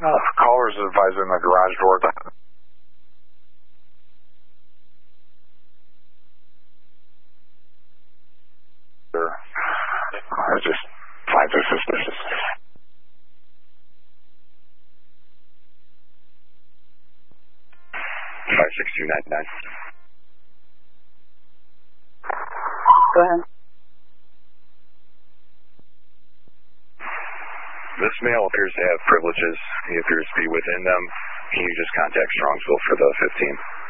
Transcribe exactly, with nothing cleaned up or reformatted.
Uh, callers advising the garage door. I just find this suspicious. five six two nine nine. Go ahead. This male appears to have privileges. He appears to be within them. Can you just contact Strongsville for the fifteen?